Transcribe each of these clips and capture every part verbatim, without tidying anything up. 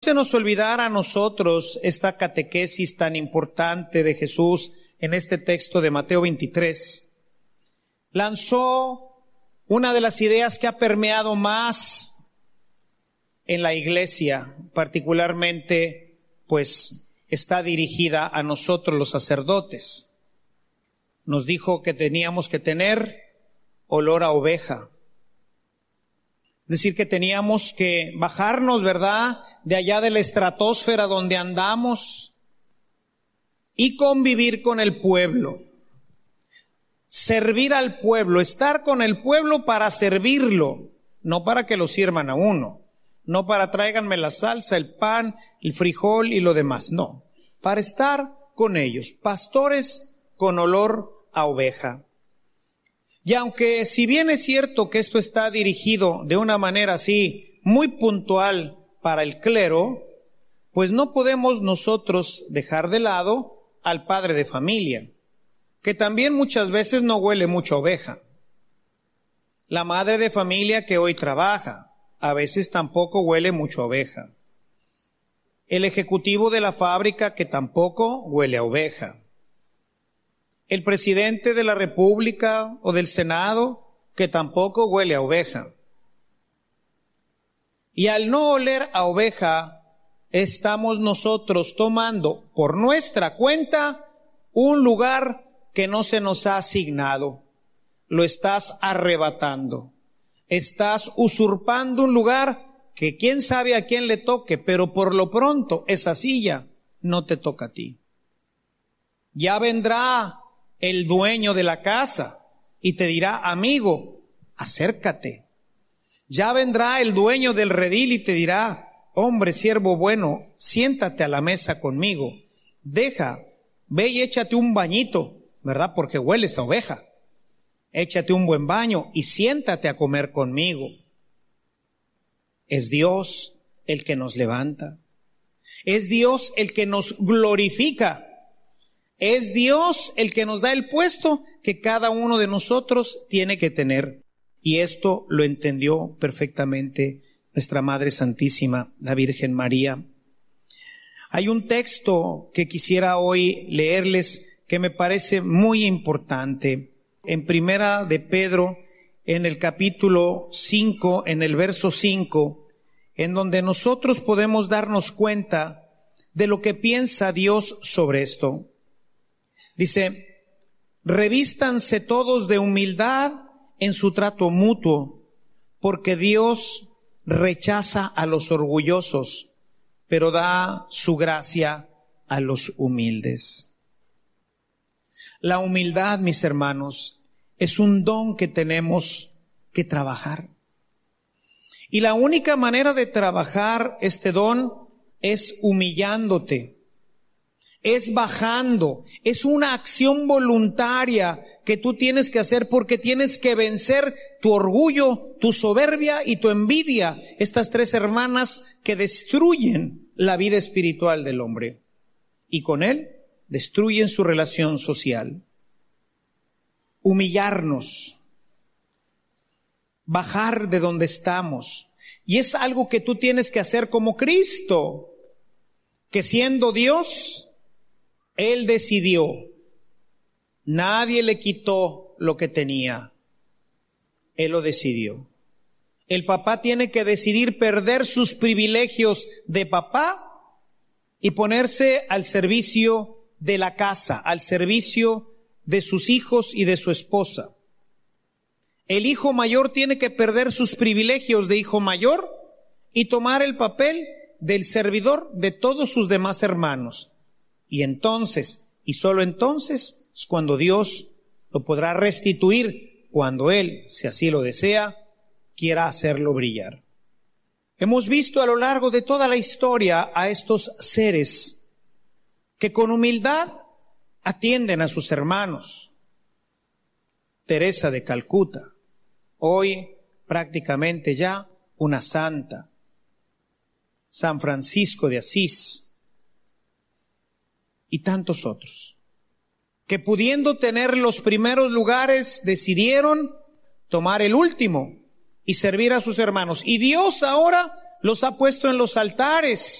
se nos olvidara a nosotros esta catequesis tan importante de Jesús en este texto de Mateo veintitrés. Lanzó una de las ideas que ha permeado más en la iglesia, particularmente, pues, está dirigida a nosotros los sacerdotes. Nos dijo que teníamos que tener olor a oveja. Es decir, que teníamos que bajarnos, ¿verdad?, de allá de la estratosfera donde andamos y convivir con el pueblo. Servir al pueblo, estar con el pueblo para servirlo, no para que lo sirvan a uno, no para tráiganme la salsa, el pan, el frijol y lo demás, no, para estar con ellos, pastores con olor a oveja. Y aunque si bien es cierto que esto está dirigido de una manera así muy puntual para el clero, pues no podemos nosotros dejar de lado al padre de familia, que también muchas veces no huele mucho a oveja. La madre de familia que hoy trabaja, a veces tampoco huele mucho a oveja. El ejecutivo de la fábrica que tampoco huele a oveja. El presidente de la República o del Senado, que tampoco huele a oveja. Y al no oler a oveja, estamos nosotros tomando por nuestra cuenta un lugar que no se nos ha asignado. Lo estás arrebatando. Estás usurpando un lugar que quién sabe a quién le toque, pero por lo pronto esa silla no te toca a ti. Ya vendrá el dueño de la casa y te dirá, amigo, acércate. Ya vendrá el dueño del redil y te dirá, hombre, siervo bueno, siéntate a la mesa conmigo. Deja, ve y échate un bañito, ¿verdad? Porque hueles a oveja. Échate un buen baño y siéntate a comer conmigo. Es Dios el que nos levanta. Es Dios el que nos glorifica. Es Dios el que nos da el puesto que cada uno de nosotros tiene que tener. Y esto lo entendió perfectamente nuestra Madre Santísima, la Virgen María. Hay un texto que quisiera hoy leerles que me parece muy importante. En Primera de Pedro, en el capítulo cinco, en el verso cinco, en donde nosotros podemos darnos cuenta de lo que piensa Dios sobre esto. Dice, revístanse todos de humildad en su trato mutuo, porque Dios rechaza a los orgullosos, pero da su gracia a los humildes. La humildad, mis hermanos, es un don que tenemos que trabajar. Y la única manera de trabajar este don es humillándote. Es bajando, es una acción voluntaria que tú tienes que hacer porque tienes que vencer tu orgullo, tu soberbia y tu envidia, estas tres hermanas que destruyen la vida espiritual del hombre y con él destruyen su relación social. Humillarnos, bajar de donde estamos, y es algo que tú tienes que hacer como Cristo, que siendo Dios, Él decidió, nadie le quitó lo que tenía, Él lo decidió. El papá tiene que decidir perder sus privilegios de papá y ponerse al servicio de la casa, al servicio de sus hijos y de su esposa. El hijo mayor tiene que perder sus privilegios de hijo mayor y tomar el papel del servidor de todos sus demás hermanos. Y entonces, y solo entonces, es cuando Dios lo podrá restituir, cuando Él, si así lo desea, quiera hacerlo brillar. Hemos visto a lo largo de toda la historia a estos seres que con humildad atienden a sus hermanos. Teresa de Calcuta, hoy prácticamente ya una santa. San Francisco de Asís, y tantos otros, que pudiendo tener los primeros lugares, decidieron tomar el último y servir a sus hermanos. Y Dios ahora los ha puesto en los altares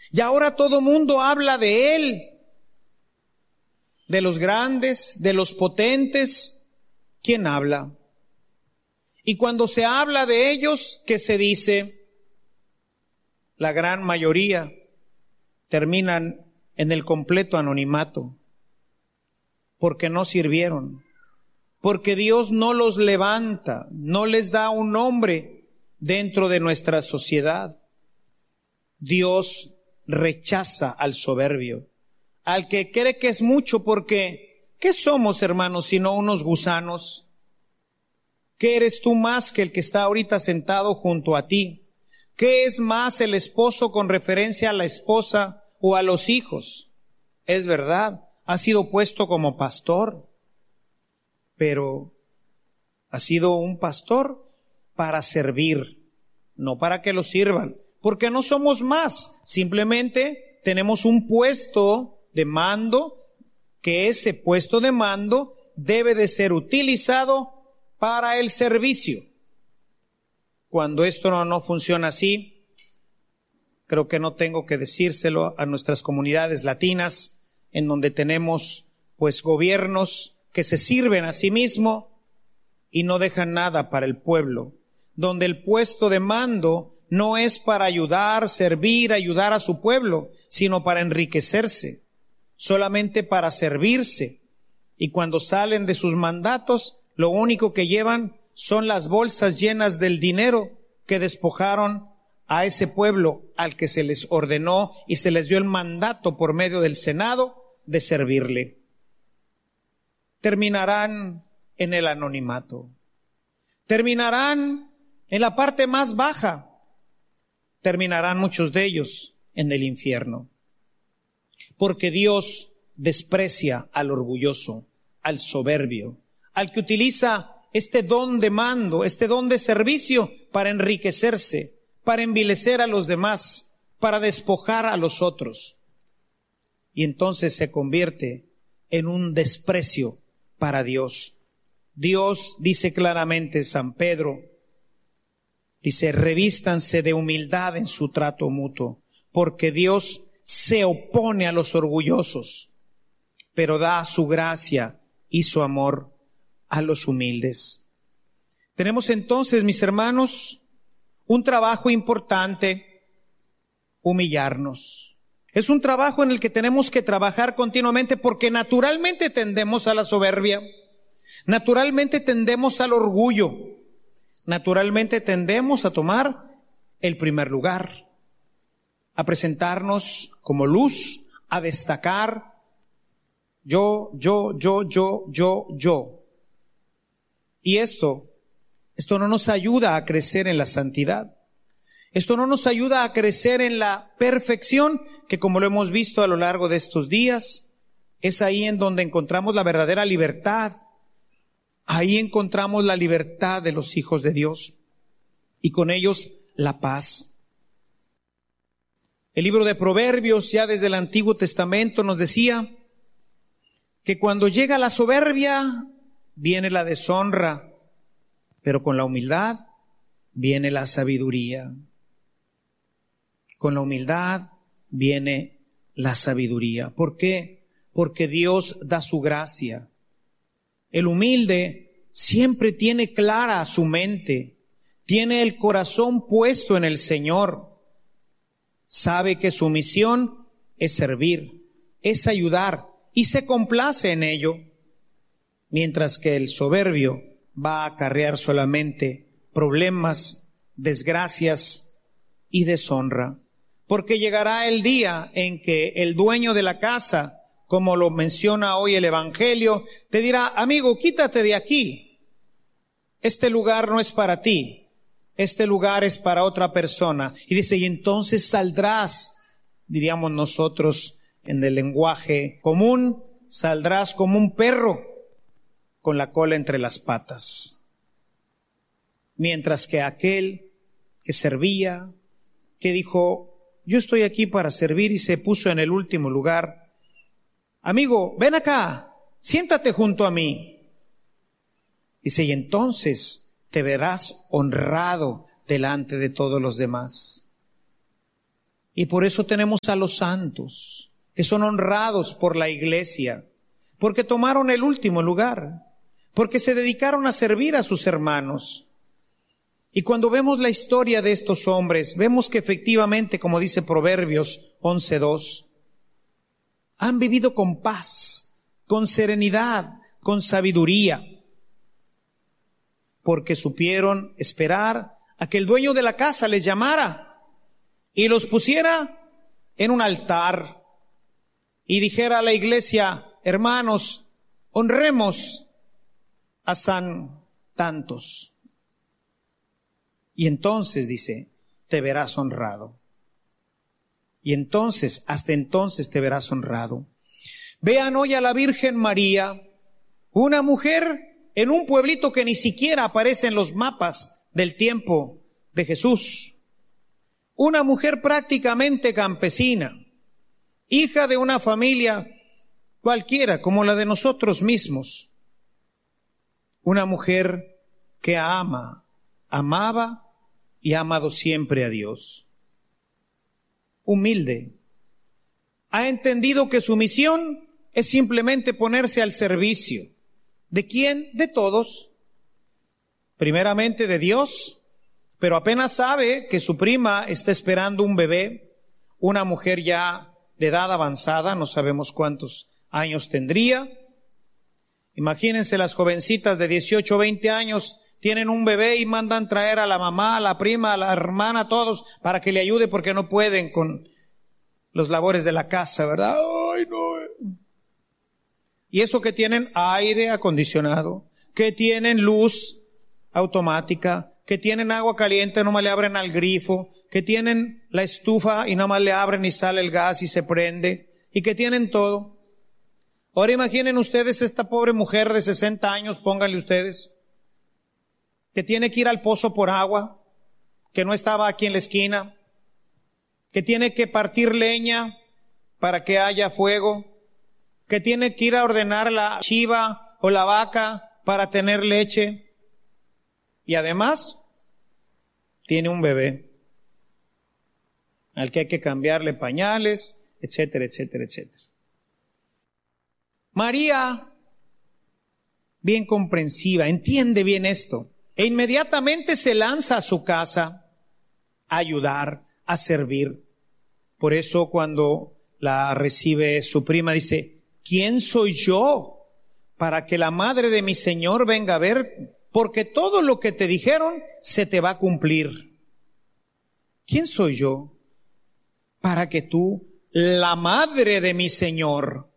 Y ahora todo mundo habla de Él, de los grandes, de los potentes. ¿Quién habla? Y cuando se habla de ellos, ¿qué se dice? La gran mayoría terminan en el completo anonimato, porque no sirvieron, porque Dios no los levanta, no les da un nombre dentro de nuestra sociedad. Dios rechaza al soberbio, al que cree que es mucho, porque ¿qué somos, hermanos, sino unos gusanos? ¿Qué eres tú más que el que está ahorita sentado junto a ti? ¿Qué es más el esposo con referencia a la esposa o a los hijos? Es verdad, ha sido puesto como pastor, pero ha sido un pastor para servir, no para que lo sirvan, porque no somos más, simplemente tenemos un puesto de mando, que ese puesto de mando debe de ser utilizado para el servicio. Cuando esto no, no funciona así, creo que no tengo que decírselo a nuestras comunidades latinas, en donde tenemos pues gobiernos que se sirven a sí mismos y no dejan nada para el pueblo, donde el puesto de mando no es para ayudar, servir, ayudar a su pueblo, sino para enriquecerse, solamente para servirse. Y cuando salen de sus mandatos, lo único que llevan son las bolsas llenas del dinero que despojaron a ese pueblo al que se les ordenó y se les dio el mandato por medio del Senado de servirle. Terminarán en el anonimato. Terminarán en la parte más baja. Terminarán muchos de ellos en el infierno. Porque Dios desprecia al orgulloso, al soberbio, al que utiliza este don de mando, este don de servicio para enriquecerse, para envilecer a los demás, para despojar a los otros. Y entonces se convierte en un desprecio para Dios. Dios dice claramente, San Pedro, dice, revístanse de humildad en su trato mutuo, porque Dios se opone a los orgullosos, pero da su gracia y su amor a los humildes. Tenemos entonces, mis hermanos, un trabajo importante, humillarnos. Es un trabajo en el que tenemos que trabajar continuamente, porque naturalmente tendemos a la soberbia, naturalmente tendemos al orgullo, naturalmente tendemos a tomar el primer lugar, a presentarnos como luz, a destacar, yo, yo, yo, yo, yo, yo. Y esto, esto no nos ayuda a crecer en la santidad. Esto no nos ayuda a crecer en la perfección, que como lo hemos visto a lo largo de estos días, es ahí en donde encontramos la verdadera libertad. Ahí encontramos la libertad de los hijos de Dios y con ellos la paz. El libro de Proverbios, ya desde el Antiguo Testamento, nos decía que cuando llega la soberbia, viene la deshonra, pero con la humildad viene la sabiduría. Con la humildad viene la sabiduría. ¿Por qué? Porque Dios da su gracia. El humilde siempre tiene clara su mente, tiene el corazón puesto en el Señor. Sabe que su misión es servir, es ayudar y se complace en ello. Mientras que el soberbio va a acarrear solamente problemas, desgracias y deshonra. Porque llegará el día en que el dueño de la casa, como lo menciona hoy el Evangelio, te dirá, amigo, quítate de aquí. Este lugar no es para ti. Este lugar es para otra persona. Y dice, y entonces saldrás, diríamos nosotros en el lenguaje común, saldrás como un perro con la cola entre las patas. Mientras que aquel que servía, que dijo, yo estoy aquí para servir, y se puso en el último lugar. Amigo, ven acá, siéntate junto a mí. Dice, y entonces te verás honrado delante de todos los demás. Y por eso tenemos a los santos, que son honrados por la iglesia, porque tomaron el último lugar, porque se dedicaron a servir a sus hermanos. Y cuando vemos la historia de estos hombres, vemos que efectivamente, como dice Proverbios once dos, han vivido con paz, con serenidad, con sabiduría, porque supieron esperar a que el dueño de la casa les llamara y los pusiera en un altar y dijera a la iglesia: hermanos, honremos a San tantos. Y entonces, dice, te verás honrado. Y entonces, hasta entonces te verás honrado. Vean hoy a la Virgen María, una mujer en un pueblito que ni siquiera aparece en los mapas del tiempo de Jesús. Una mujer prácticamente campesina, hija de una familia cualquiera como la de nosotros mismos. Una mujer que ama, amaba y ha amado siempre a Dios. Humilde. Ha entendido que su misión es simplemente ponerse al servicio. ¿De quién? De todos. Primeramente de Dios, pero apenas sabe que su prima está esperando un bebé, una mujer ya de edad avanzada, no sabemos cuántos años tendría. Imagínense las jovencitas de dieciocho, veinte años, tienen un bebé y mandan traer a la mamá, a la prima, a la hermana, a todos, para que le ayude porque no pueden con los labores de la casa, ¿verdad? Ay, no. Y eso que tienen aire acondicionado, que tienen luz automática, que tienen agua caliente, nomás le abren al grifo, que tienen la estufa y nomás le abren y sale el gas y se prende, y que tienen todo. Ahora imaginen ustedes esta pobre mujer de sesenta años, pónganle ustedes, que tiene que ir al pozo por agua, que no estaba aquí en la esquina, que tiene que partir leña para que haya fuego, que tiene que ir a ordenar la chiva o la vaca para tener leche, y además tiene un bebé al que hay que cambiarle pañales, etcétera, etcétera, etcétera. María, bien comprensiva, entiende bien esto, e inmediatamente se lanza a su casa a ayudar, a servir. Por eso cuando la recibe su prima dice: ¿quién soy yo para que la madre de mi Señor venga a ver? Porque todo lo que te dijeron se te va a cumplir. ¿Quién soy yo para que tú, la madre de mi Señor?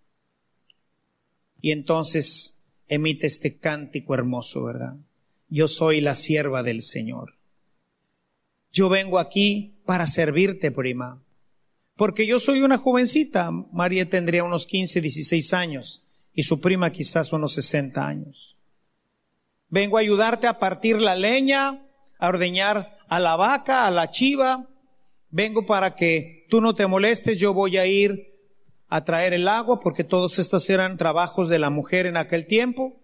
Y entonces emite este cántico hermoso, ¿verdad? Yo soy la sierva del Señor. Yo vengo aquí para servirte, prima. Porque yo soy una jovencita. María tendría unos quince, dieciséis años y su prima quizás unos sesenta años. Vengo a ayudarte a partir la leña, a ordeñar a la vaca, a la chiva. Vengo para que tú no te molestes, yo voy a ir a traer el agua, porque todos estos eran trabajos de la mujer en aquel tiempo.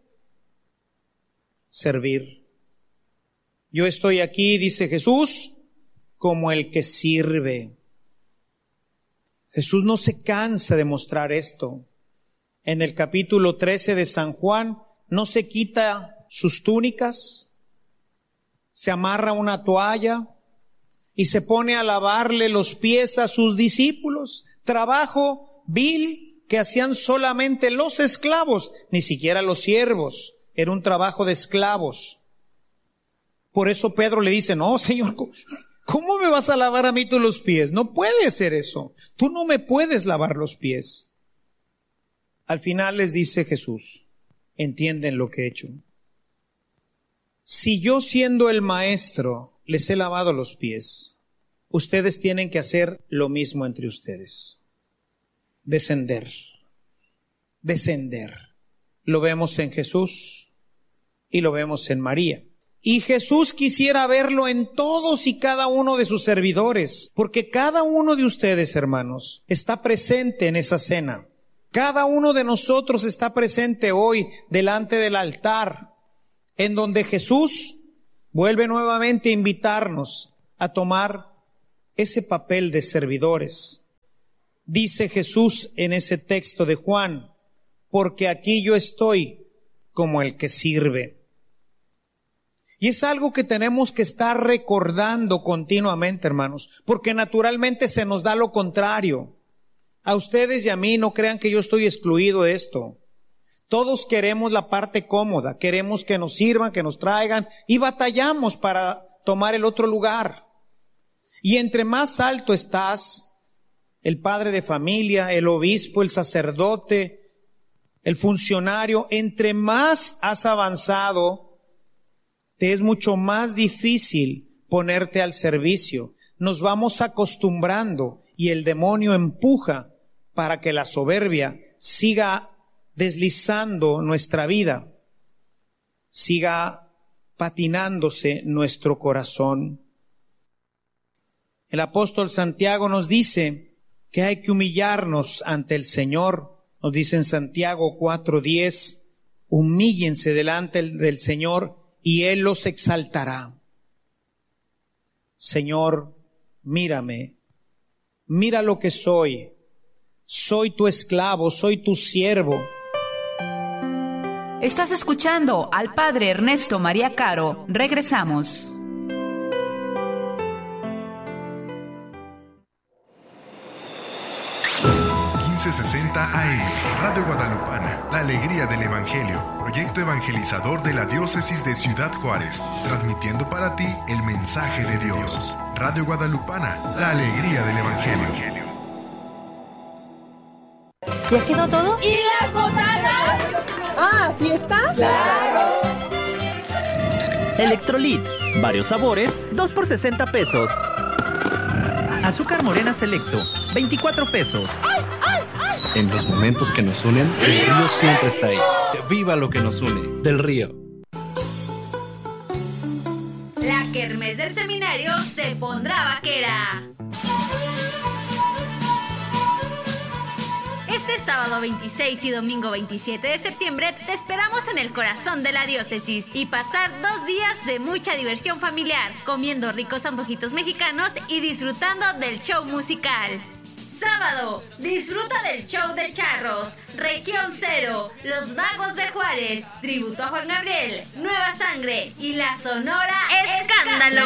Servir. Yo estoy aquí, dice Jesús, como el que sirve. Jesús no se cansa de mostrar esto. En el capítulo trece de San Juan, no se quita sus túnicas, se amarra una toalla y se pone a lavarle los pies a sus discípulos. Trabajo vil que hacían solamente los esclavos, ni siquiera los siervos. Era un trabajo de esclavos. Por eso Pedro le dice: no, Señor, ¿cómo me vas a lavar a mí tú los pies? No puede hacer eso. Tú no me puedes lavar los pies. Al final les dice Jesús: entienden lo que he hecho. Si yo, siendo el maestro, les he lavado los pies, ustedes tienen que hacer lo mismo entre ustedes. Descender. Descender. Lo vemos en Jesús y lo vemos en María. Y Jesús quisiera verlo en todos y cada uno de sus servidores, porque cada uno de ustedes, hermanos, está presente en esa cena. Cada uno de nosotros está presente hoy delante del altar, en donde Jesús vuelve nuevamente a invitarnos a tomar ese papel de servidores. Dice Jesús en ese texto de Juan, porque aquí yo estoy como el que sirve. Y es algo que tenemos que estar recordando continuamente, hermanos, porque naturalmente se nos da lo contrario. A ustedes y a mí no crean que yo estoy excluido de esto. Todos queremos la parte cómoda, queremos que nos sirvan, que nos traigan y batallamos para tomar el otro lugar. Y entre más alto estás, el padre de familia, el obispo, el sacerdote, el funcionario, entre más has avanzado, te es mucho más difícil ponerte al servicio. Nos vamos acostumbrando y el demonio empuja para que la soberbia siga deslizando nuestra vida, siga patinándose nuestro corazón. El apóstol Santiago nos dice que hay que humillarnos ante el Señor. Nos dice en Santiago cuatro diez, humíllense delante del Señor y Él los exaltará. Señor, mírame, mira lo que soy. Soy tu esclavo, soy tu siervo. Estás escuchando al Padre Ernesto María Caro. Regresamos. quince sesenta A M, Radio Guadalupana, la alegría del Evangelio, proyecto evangelizador de la diócesis de Ciudad Juárez, transmitiendo para ti el mensaje de Dios. Radio Guadalupana, la alegría del Evangelio. ¿Ya quedó todo? ¿Y las botanas? Ah, ¿fiesta? ¡Claro! Electrolit, varios sabores, dos por sesenta pesos. Azúcar morena selecto, veinticuatro pesos. ¡Ay, ay, ay! En los momentos que nos unen, el río siempre está ahí. ¡Viva lo que nos une! Del río. La kermés del seminario se pondrá vaquera. Este sábado veintiséis y domingo veintisiete de septiembre te esperamos en el corazón de la diócesis y pasar dos días de mucha diversión familiar, comiendo ricos antojitos mexicanos y disfrutando del show musical. Sábado, disfruta del show de charros, Región Cero, Los Magos de Juárez, tributo a Juan Gabriel, Nueva Sangre y la Sonora Escándalo.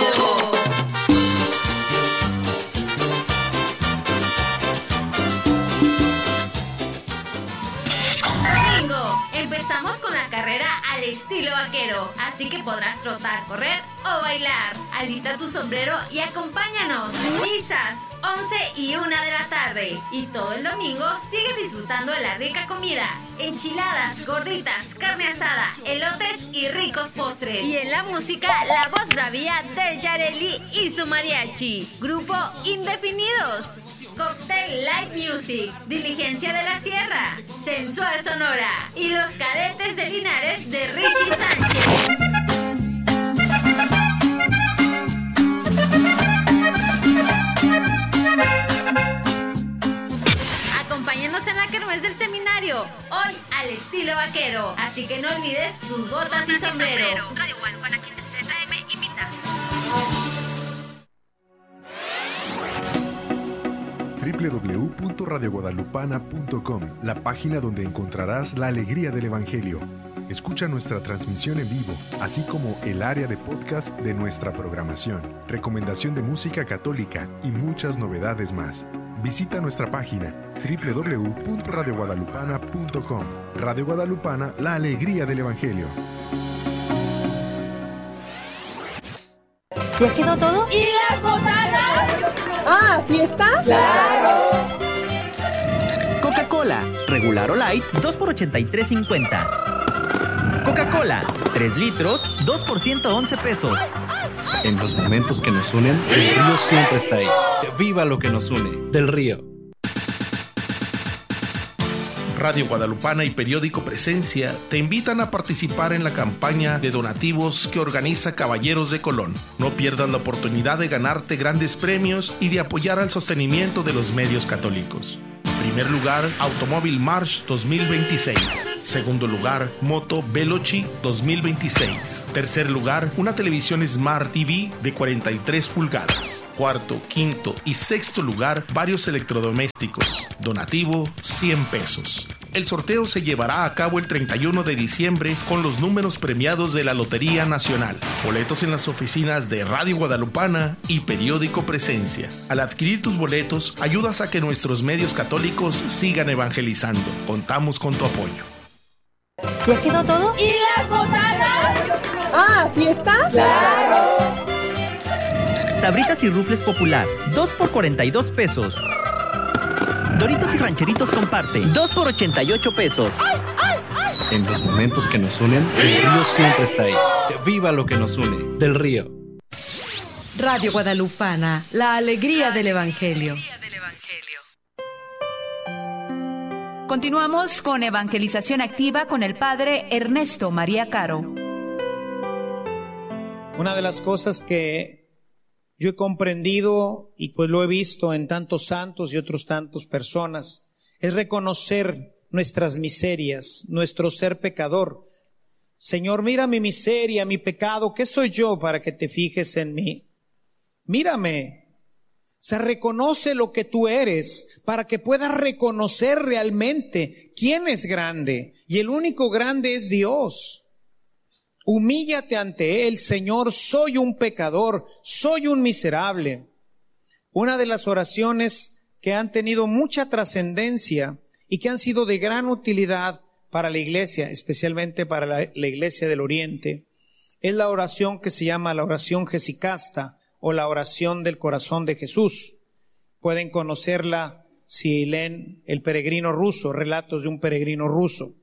Domingo, empezamos con la carrera al estilo vaquero, así que podrás trotar, correr o bailar. Alista tu sombrero y acompáñanos. Misas, once y una de la tarde. Y todo el domingo sigue disfrutando de la rica comida. Enchiladas, gorditas, carne asada, elotes y ricos postres. Y en la música, la voz bravía de Yareli y su mariachi. Grupo Indefinidos. Cocktail Light Music, Diligencia de la Sierra, Sensual Sonora y los Cadetes de Linares de Richie Sánchez. Acompáñanos en la kermés del seminario, hoy al estilo vaquero, así que no olvides tus botas y sombrero. Radio Guadalupana quince sesenta A M invita. doble u doble u doble u punto radio guadalupana punto com, la página donde encontrarás la alegría del Evangelio. Escucha nuestra transmisión en vivo, así como el área de podcast de nuestra programación, recomendación de música católica y muchas novedades más. Visita nuestra página doble u doble u doble u punto radio guadalupana punto com. Radio Guadalupana, la alegría del Evangelio. ¿Ya quedó todo? ¿Y las botanas? Ah, ¿fiesta? ¡Claro! Coca-Cola, regular o light, dos por ochenta y tres cincuenta. Coca-Cola, tres litros, dos por ciento once pesos. En los momentos que nos unen, el río siempre está ahí. ¡Viva lo que nos une! Del río. Radio Guadalupana y Periódico Presencia te invitan a participar en la campaña de donativos que organiza Caballeros de Colón. No pierdas la oportunidad de ganarte grandes premios y de apoyar al sostenimiento de los medios católicos. Primer lugar, automóvil March dos mil veintiséis. Segundo lugar, moto Veloci dos mil veintiséis. Tercer lugar, una televisión Smart T V de cuarenta y tres pulgadas. Cuarto, quinto y sexto lugar, varios electrodomésticos. Donativo, cien pesos. El sorteo se llevará a cabo el treinta y uno de diciembre con los números premiados de la Lotería Nacional. Boletos en las oficinas de Radio Guadalupana y Periódico Presencia. Al adquirir tus boletos, ayudas a que nuestros medios católicos sigan evangelizando. Contamos con tu apoyo. ¿Ya quedó todo? ¿Y las botanas? Ah, ¿fiesta? ¡Claro! Sabritas y Rufles Popular, dos por cuarenta y dos pesos. Doritos y Rancheritos Comparte, dos por ochenta y ocho pesos. ¡Ay, ay, ay! En los momentos que nos unen, el río siempre está ahí. Viva lo que nos une, del río. Radio Guadalupana, la alegría del Evangelio. Continuamos con Evangelización Activa con el Padre Ernesto María Caro. Una de las cosas que yo he comprendido y pues lo he visto en tantos santos y otros tantos personas es reconocer nuestras miserias, nuestro ser pecador. Señor, mira mi miseria, mi pecado, ¿qué soy yo para que te fijes en mí? Mírame. O sea, reconoce lo que tú eres para que puedas reconocer realmente quién es grande. Y el único grande es Dios. Humíllate ante Él, Señor, soy un pecador, soy un miserable. Una de las oraciones que han tenido mucha trascendencia y que han sido de gran utilidad para la iglesia, especialmente para la, la iglesia del Oriente, es la oración que se llama la oración jesicasta o la oración del corazón de Jesús. Pueden conocerla si leen El peregrino ruso, relatos de un peregrino ruso.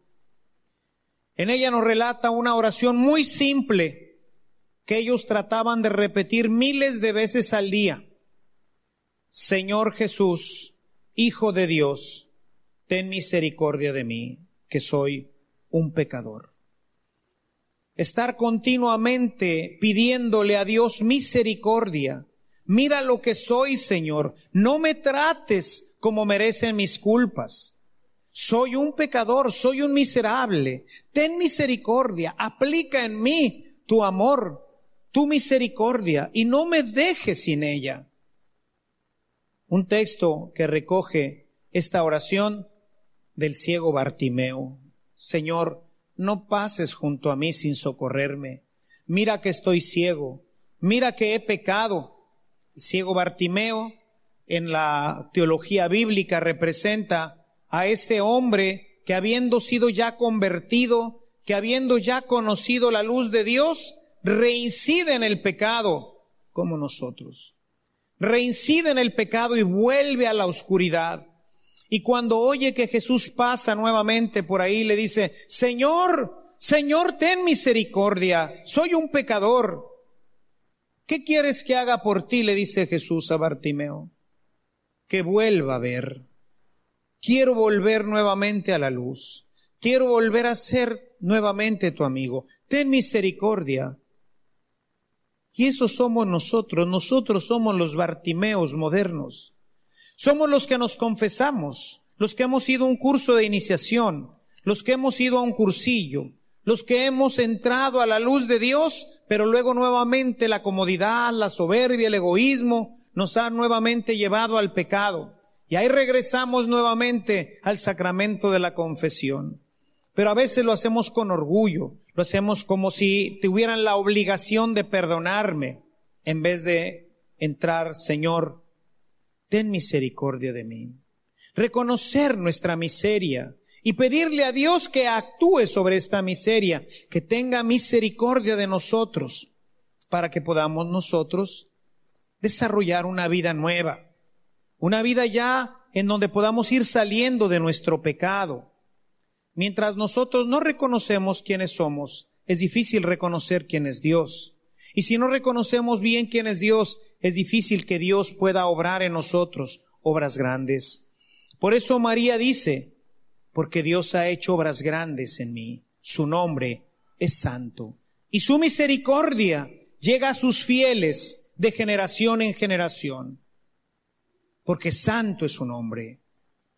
En ella nos relata una oración muy simple que ellos trataban de repetir miles de veces al día. Señor Jesús, Hijo de Dios, ten misericordia de mí, que soy un pecador. Estar continuamente pidiéndole a Dios misericordia. Mira lo que soy, Señor. No me trates como merecen mis culpas. Soy un pecador, soy un miserable. Ten misericordia, aplica en mí tu amor, tu misericordia, y no me dejes sin ella. Un texto que recoge esta oración del ciego Bartimeo. Señor, no pases junto a mí sin socorrerme. Mira que estoy ciego, mira que he pecado. El ciego Bartimeo en la teología bíblica representa a este hombre que habiendo sido ya convertido, que habiendo ya conocido la luz de Dios, reincide en el pecado como nosotros. Reincide en el pecado y vuelve a la oscuridad. Y cuando oye que Jesús pasa nuevamente por ahí, le dice, Señor, Señor, ten misericordia, soy un pecador. ¿Qué quieres que haga por ti? Le dice Jesús a Bartimeo. Que vuelva a ver. Quiero volver nuevamente a la luz. Quiero volver a ser nuevamente tu amigo. Ten misericordia. Y eso somos nosotros. Nosotros somos los Bartimeos modernos. Somos los que nos confesamos, los que hemos ido a un curso de iniciación, los que hemos ido a un cursillo, los que hemos entrado a la luz de Dios, pero luego nuevamente la comodidad, la soberbia, el egoísmo nos han nuevamente llevado al pecado. Y ahí regresamos nuevamente al sacramento de la confesión. Pero a veces lo hacemos con orgullo, lo hacemos como si tuvieran la obligación de perdonarme, en vez de entrar, Señor, ten misericordia de mí. Reconocer nuestra miseria y pedirle a Dios que actúe sobre esta miseria, que tenga misericordia de nosotros, para que podamos nosotros desarrollar una vida nueva, una vida ya en donde podamos ir saliendo de nuestro pecado. Mientras nosotros no reconocemos quiénes somos, es difícil reconocer quién es Dios. Y si no reconocemos bien quién es Dios, es difícil que Dios pueda obrar en nosotros obras grandes. Por eso María dice, porque Dios ha hecho obras grandes en mí. Su nombre es santo. Y su misericordia llega a sus fieles de generación en generación. Porque santo es su nombre.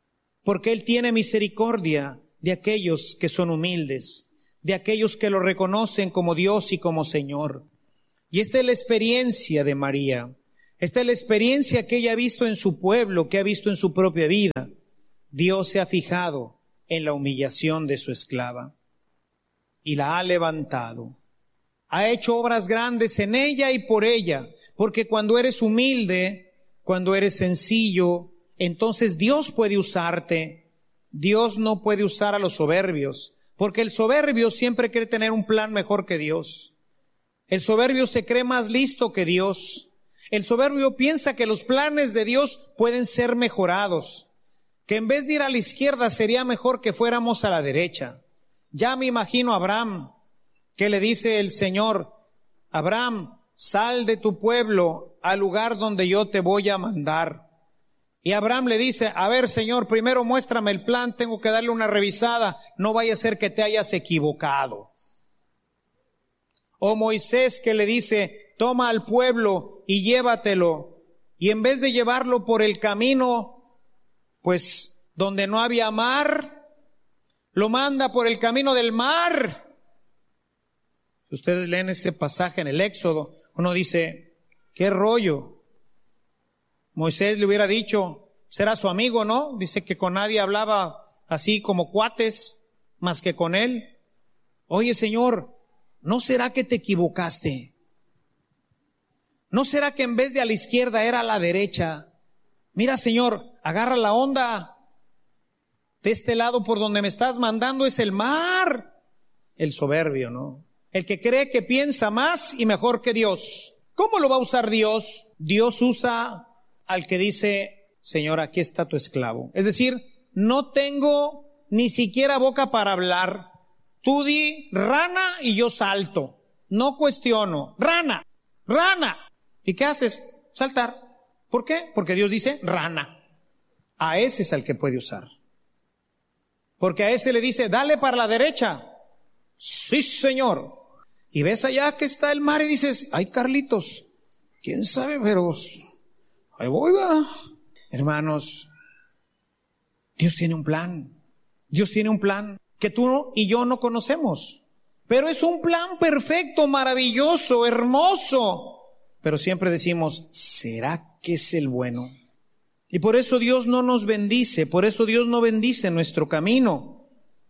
porque Él tiene misericordia de aquellos que son humildes, de aquellos que lo reconocen como Dios y como Señor. Y esta es la experiencia de María. Esta es la experiencia que ella ha visto en su pueblo, que ha visto en su propia vida. Dios se ha fijado en la humillación de su esclava y la ha levantado. Ha hecho obras grandes en ella y por ella, porque cuando eres humilde, cuando eres sencillo, entonces Dios puede usarte. Dios no puede usar a los soberbios, porque el soberbio siempre quiere tener un plan mejor que Dios. El soberbio se cree más listo que Dios. El soberbio piensa que los planes de Dios pueden ser mejorados, que en vez de ir a la izquierda sería mejor que fuéramos a la derecha. Ya me imagino a Abraham, que le dice el Señor: Abraham, sal de tu pueblo al lugar donde yo te voy a mandar. Y Abraham le dice: a ver, Señor, primero muéstrame el plan, tengo que darle una revisada, no vaya a ser que te hayas equivocado. O Moisés, que le dice: toma al pueblo y llévatelo. Y en vez de llevarlo por el camino, pues donde no había mar, lo manda por el camino del mar. Si ustedes leen ese pasaje en el Éxodo, uno dice: ¿qué rollo? Moisés le hubiera dicho, será su amigo, ¿no? Dice que con nadie hablaba así como cuates, más que con él. Oye, Señor, ¿no será que te equivocaste? ¿No será que en vez de a la izquierda era a la derecha? Mira, Señor, agarra la onda. De este lado por donde me estás mandando es el mar. El soberbio, ¿no? El que cree que piensa más y mejor que Dios. ¿Cómo lo va a usar Dios? Dios usa al que dice: Señor, aquí está tu esclavo. Es decir, no tengo ni siquiera boca para hablar. Tú di rana y yo salto. No cuestiono. Rana, rana. ¿Y qué haces? Saltar. ¿Por qué? Porque Dios dice rana. A ese es al que puede usar. Porque a ese le dice: dale para la derecha. Sí, Señor. Y ves allá que está el mar y dices: ay, Carlitos, quién sabe, pero ahí voy, va. Hermanos, Dios tiene un plan. Dios tiene un plan que tú y yo no conocemos. Pero es un plan perfecto, maravilloso, hermoso. Pero siempre decimos: ¿será que es el bueno? Y por eso Dios no nos bendice, por eso Dios no bendice nuestro camino.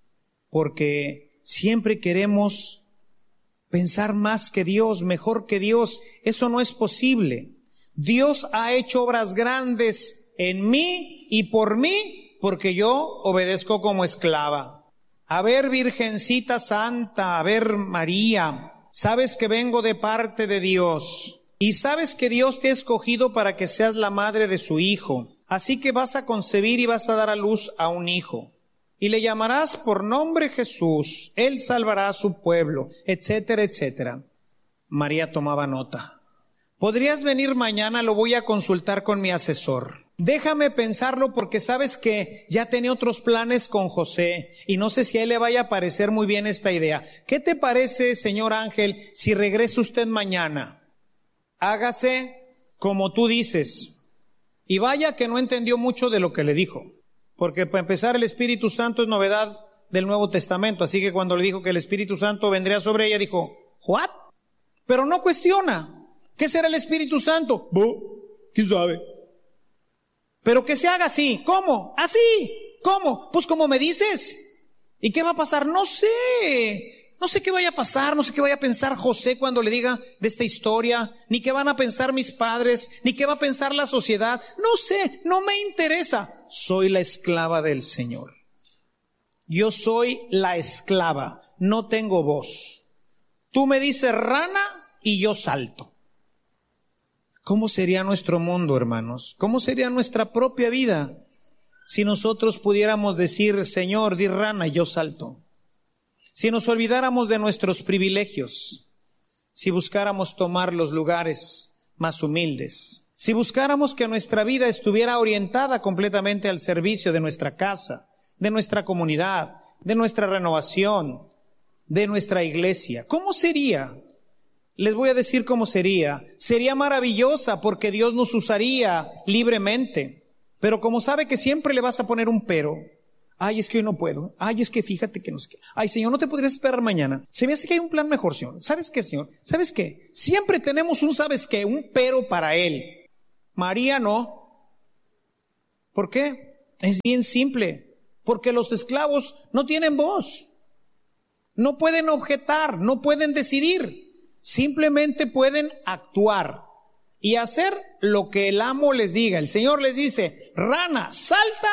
Porque siempre queremos pensar más que Dios, mejor que Dios. Eso no es posible. Dios ha hecho obras grandes en mí y por mí, porque yo obedezco como esclava. A ver, Virgencita Santa, a ver, María, sabes que vengo de parte de Dios y sabes que Dios te ha escogido para que seas la madre de su Hijo. Así que vas a concebir y vas a dar a luz a un hijo. Y le llamarás por nombre Jesús, Él salvará a su pueblo, etcétera, etcétera. María tomaba nota. ¿Podrías venir mañana? Lo voy a consultar con mi asesor. Déjame pensarlo porque sabes que ya tenía otros planes con José y no sé si a él le vaya a parecer muy bien esta idea. ¿Qué te parece, señor Ángel, si regresa usted mañana? Hágase como tú dices. Y vaya que no entendió mucho de lo que le dijo. Porque para empezar, el Espíritu Santo es novedad del Nuevo Testamento. Así que cuando le dijo que el Espíritu Santo vendría sobre ella, dijo: ¿what? Pero no cuestiona. ¿Qué será el Espíritu Santo? ¿Quién sabe? Pero que se haga así. ¿Cómo? ¿Así? ¿Cómo? Pues como me dices. ¿Y qué va a pasar? No sé. No sé qué vaya a pasar, no sé qué vaya a pensar José cuando le diga de esta historia, ni qué van a pensar mis padres, ni qué va a pensar la sociedad. No sé, no me interesa. Soy la esclava del Señor. Yo soy la esclava, no tengo voz. Tú me dices rana y yo salto. ¿Cómo sería nuestro mundo, hermanos? ¿Cómo sería nuestra propia vida si nosotros pudiéramos decir: Señor, di rana y yo salto? Si nos olvidáramos de nuestros privilegios, si buscáramos tomar los lugares más humildes, si buscáramos que nuestra vida estuviera orientada completamente al servicio de nuestra casa, de nuestra comunidad, de nuestra renovación, de nuestra iglesia, ¿cómo sería? Les voy a decir cómo sería. Sería maravillosa porque Dios nos usaría libremente. Pero como sabe que siempre le vas a poner un pero, ay, es que hoy no puedo, ay, es que fíjate que no sé qué, ay, Señor, no te podrías esperar mañana, se me hace que hay un plan mejor, Señor. ¿Sabes qué, Señor? ¿Sabes qué? Siempre tenemos un, ¿sabes qué? Un pero para Él. María no. ¿Por qué? Es bien simple, porque los esclavos no tienen voz, no pueden objetar, no pueden decidir, simplemente pueden actuar y hacer lo que el amo les diga. El Señor les dice, rana, salta,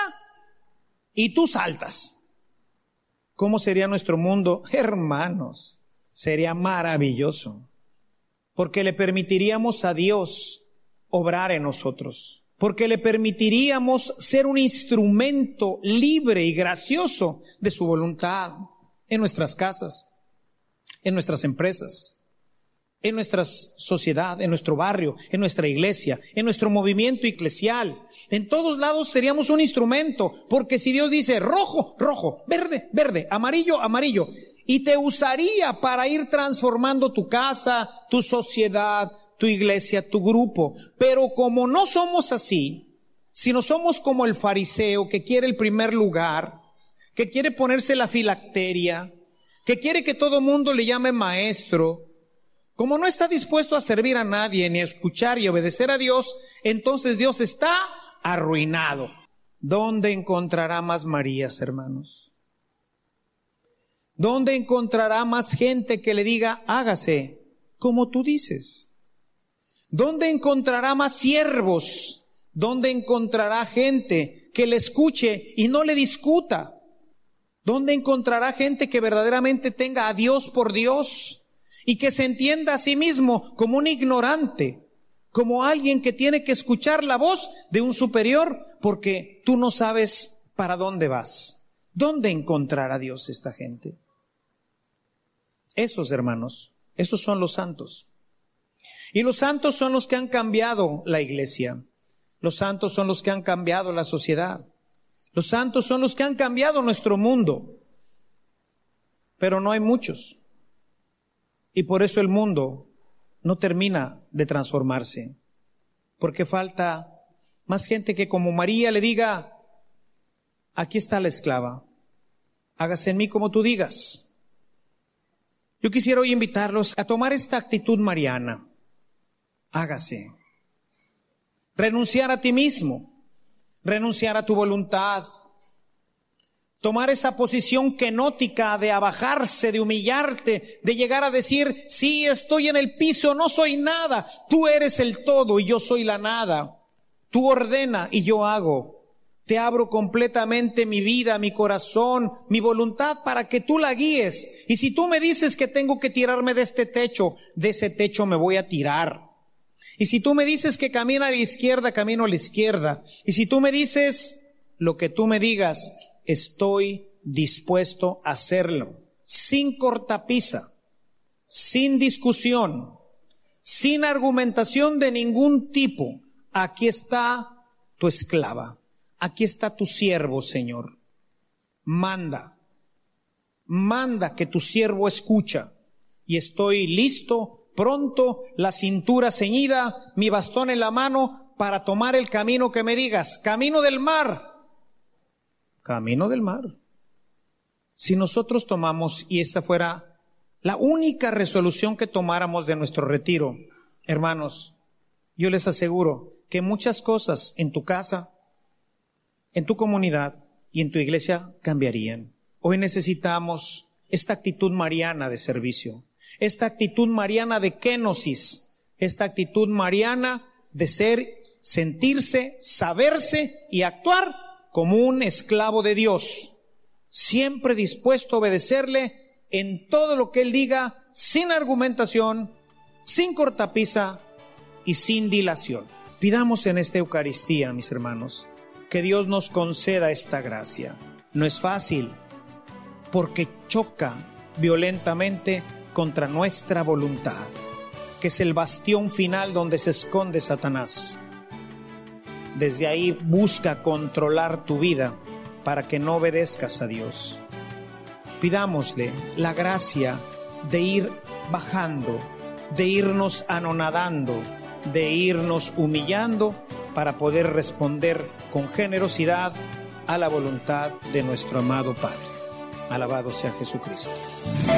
y tú saltas. ¿Cómo sería nuestro mundo? Hermanos, sería maravilloso, porque le permitiríamos a Dios obrar en nosotros, porque le permitiríamos ser un instrumento libre y gracioso de su voluntad en nuestras casas, en nuestras empresas, en nuestra sociedad, en nuestro barrio, en nuestra iglesia, en nuestro movimiento eclesial. En todos lados seríamos un instrumento, porque si Dios dice rojo, rojo, verde, verde, amarillo, amarillo, y te usaría para ir transformando tu casa, tu sociedad, tu iglesia, tu grupo. Pero como no somos así, sino somos como el fariseo que quiere el primer lugar, que quiere ponerse la filacteria, que quiere que todo mundo le llame maestro, como no está dispuesto a servir a nadie, ni a escuchar y obedecer a Dios, entonces Dios está arruinado. ¿Dónde encontrará más Marías, hermanos? ¿Dónde encontrará más gente que le diga, hágase como tú dices? ¿Dónde encontrará más siervos? ¿Dónde encontrará gente que le escuche y no le discuta? ¿Dónde encontrará gente que verdaderamente tenga a Dios por Dios? Y que se entienda a sí mismo como un ignorante, como alguien que tiene que escuchar la voz de un superior porque tú no sabes para dónde vas. ¿Dónde encontrará Dios esta gente? Esos, hermanos, esos son los santos. Y los santos son los que han cambiado la iglesia. Los santos son los que han cambiado la sociedad. Los santos son los que han cambiado nuestro mundo. Pero no hay muchos. Y por eso el mundo no termina de transformarse, porque falta más gente que como María le diga, aquí está la esclava, hágase en mí como tú digas. Yo quisiera hoy invitarlos a tomar esta actitud mariana, hágase, renunciar a ti mismo, renunciar a tu voluntad, tomar esa posición kenótica de abajarse, de humillarte, de llegar a decir, sí, estoy en el piso, no soy nada, tú eres el todo y yo soy la nada. Tú ordena y yo hago. Te abro completamente mi vida, mi corazón, mi voluntad para que tú la guíes. Y si tú me dices que tengo que tirarme de este techo, de ese techo me voy a tirar. Y si tú me dices que camina a la izquierda, camino a la izquierda. Y si tú me dices lo que tú me digas, estoy dispuesto a hacerlo, sin cortapisa, sin discusión, sin argumentación de ningún tipo. Aquí está tu esclava, aquí está tu siervo, Señor. Manda, manda que tu siervo escucha. Y estoy listo, pronto, la cintura ceñida, mi bastón en la mano, para tomar el camino que me digas, camino del mar. Camino del mar. Si nosotros tomamos, y esa fuera la única resolución que tomáramos de nuestro retiro, hermanos, yo les aseguro que muchas cosas en tu casa, en tu comunidad y en tu iglesia cambiarían. Hoy necesitamos esta actitud mariana de servicio, esta actitud mariana de kénosis, esta actitud mariana de ser, sentirse, saberse y actuar como un esclavo de Dios, siempre dispuesto a obedecerle en todo lo que Él diga, sin argumentación, sin cortapisa y sin dilación. Pidamos en esta Eucaristía, mis hermanos, que Dios nos conceda esta gracia. No es fácil, porque choca violentamente contra nuestra voluntad, que es el bastión final donde se esconde Satanás. Desde ahí busca controlar tu vida para que no obedezcas a Dios. Pidámosle la gracia de ir bajando, de irnos anonadando, de irnos humillando para poder responder con generosidad a la voluntad de nuestro amado Padre. Alabado sea Jesucristo.